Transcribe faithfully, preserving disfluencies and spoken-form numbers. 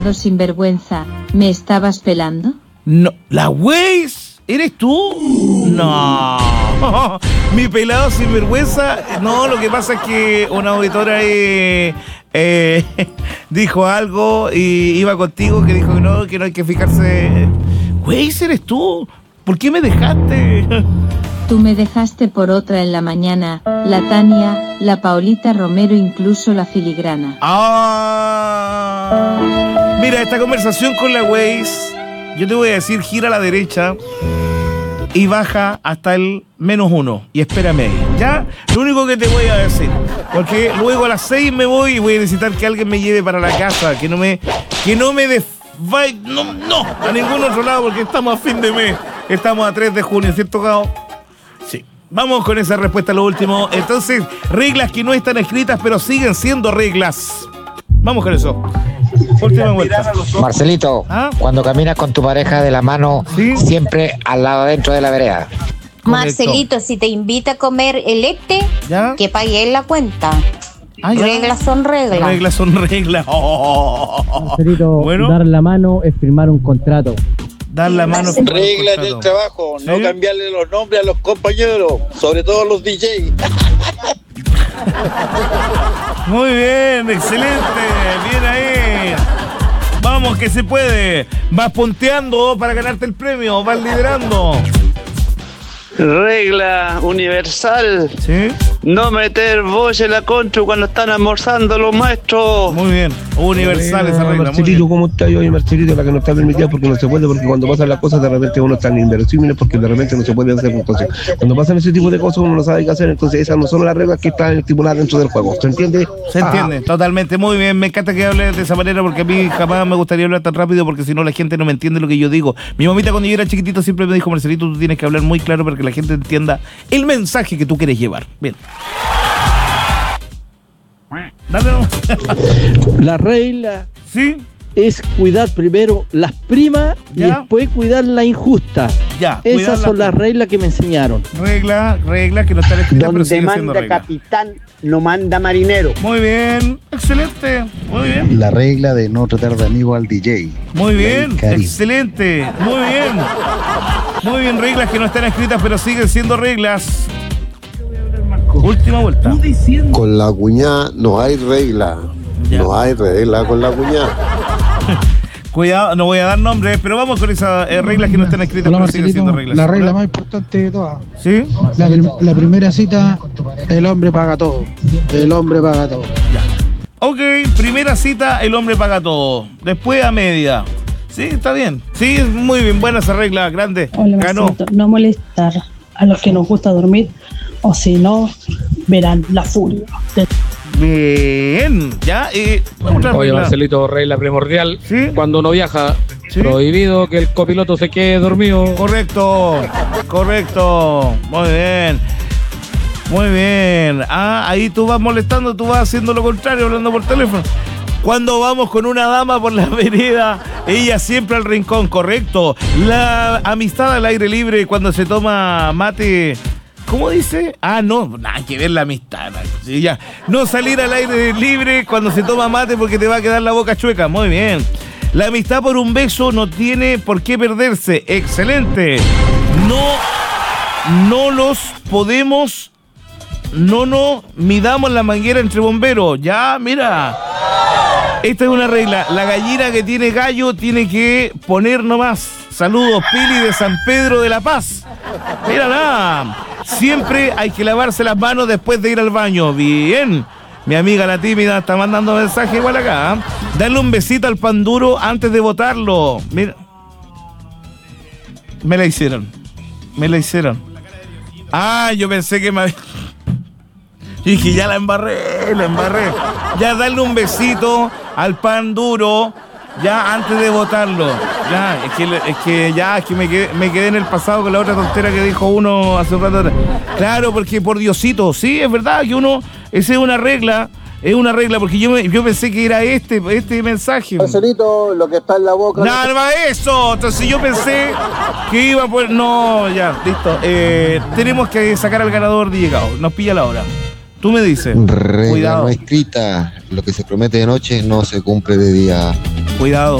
Sinvergüenza, ¿me estabas pelando? No, ¿la Waze? ¿Eres tú? No. Mi pelado sinvergüenza. No, lo que pasa es que una auditora eh, eh, dijo algo y iba contigo que dijo que no, que no hay que fijarse. Waze, ¿eres tú? ¿Por qué me dejaste? Tú me dejaste por otra en la mañana, la Tania, la Paulita Romero, incluso la Filigrana. Ah, mira, esta conversación con la Waze, yo te voy a decir, gira a la derecha y baja hasta el menos uno y espérame ahí, ¿ya? Lo único que te voy a decir, porque luego a las seis me voy y voy a necesitar que alguien me lleve para la casa, que no me, que no me dé, no, no, a ningún otro lado, porque estamos a fin de mes, estamos a tres de junio, ¿cierto, Gao? Sí. Vamos con esa respuesta a lo último. Entonces, reglas que no están escritas, pero siguen siendo reglas. Vamos con eso. Última vuelta. Marcelito, ¿ah? Cuando caminas con tu pareja de la mano, ¿sí? Siempre al lado adentro de la vereda. Correcto. Marcelito, si te invita a comer elete, ¿ya? Que pague él la cuenta. Ah, reglas son reglas. Reglas son reglas. Oh. Marcelito, bueno, dar la mano es firmar un contrato. Dar la mano. Reglas del trabajo, ¿sí? No cambiarle los nombres a los compañeros, sobre todo a los D J. Muy bien, excelente, bien ahí. Vamos que se puede. Vas punteando para ganarte el premio, vas liderando. Regla universal. ¿Sí? No meter voz en la contra cuando están almorzando los maestros. Muy bien, universal esa regla. Marcelito, ¿cómo está yo hoy, Marcelito? La que no está permitida porque no se puede, porque cuando pasan las cosas de repente uno está inverosímiles porque de repente no se puede hacer. Entonces, cuando pasan ese tipo de cosas uno no sabe qué hacer, entonces esas no son las reglas que están estipuladas dentro del juego. ¿Se entiende? Se entiende, ah. Totalmente, muy bien. Me encanta que hables de esa manera porque a mí jamás me gustaría hablar tan rápido porque si no la gente no me entiende lo que yo digo. Mi mamita cuando yo era chiquitito siempre me dijo, Marcelito, tú tienes que hablar muy claro para que la gente entienda el mensaje que tú quieres llevar. Bien. Dale. La regla, ¿sí? Es cuidar primero las primas y después cuidar la injusta. Ya. Esas son las reglas que me enseñaron. Reglas, reglas que no están escritas, pero siguen siendo reglas. Donde manda capitán, no manda marinero. Muy bien, excelente, muy bien. La regla de no tratar de amigo al D J. Muy bien, excelente, muy bien. Muy bien, reglas que no están escritas, pero siguen siendo reglas. Última vuelta. Con la cuñada no hay regla. Ya. No hay regla con la cuñada. Cuidado, no voy a dar nombres, pero vamos con esas eh, reglas que no están escritas, Hola, pero siguen siendo reglas. La regla ¿verdad? Más importante de todas. ¿Sí? La, la primera cita, el hombre paga todo. El hombre paga todo. Ya. Ok, primera cita, el hombre paga todo. Después a media. Sí, está bien. Sí, muy bien, buena esa regla, grande. Hola, ganó. No molestar a los que nos gusta dormir, o si no, verán la furia. Bien, ya. Eh, otra Oye, regla. Marcelito, regla primordial. ¿Sí? Cuando uno viaja, ¿sí? Prohibido que el copiloto se quede dormido. Correcto, correcto. Muy bien. Muy bien. Ah, ahí tú vas molestando, tú vas haciendo lo contrario, hablando por teléfono. Cuando vamos con una dama por la vereda, ella siempre al rincón, correcto. La amistad al aire libre cuando se toma mate. ¿Cómo dice? Ah, no, nada que ver la amistad. Sí, ya. No salir al aire libre cuando se toma mate porque te va a quedar la boca chueca. Muy bien. La amistad por un beso no tiene por qué perderse. Excelente. No, no los podemos, no nos midamos la manguera entre bomberos. Ya, mira. Esta es una regla. La gallina que tiene gallo tiene que poner nomás. Saludos, Pili de San Pedro de la Paz. Mírala. Siempre hay que lavarse las manos después de ir al baño. Bien. Mi amiga la tímida está mandando mensaje igual acá. ¿eh? Darle un besito al pan duro antes de botarlo. Mira. Me la hicieron. Me la hicieron. Ah, yo pensé que me... Y dije, ya la embarré, la embarré. Ya darle un besito al pan duro, ya antes de botarlo. Ya, es que, es que ya, es que me quedé, me quedé en el pasado con la otra tontera que dijo uno hace un rato atrás. Claro, porque por Diosito, sí, es verdad que uno, esa es una regla, es una regla, porque yo, me, yo pensé que era este, este mensaje. Marcelito, lo que está en la boca. Nada más eso, entonces yo pensé que iba a poder, no, ya, listo. Eh, tenemos que sacar al ganador de llegado, nos pilla la hora. Tú me dices. Regla cuidado. No escrita, lo que se promete de noche no se cumple de día. Cuidado.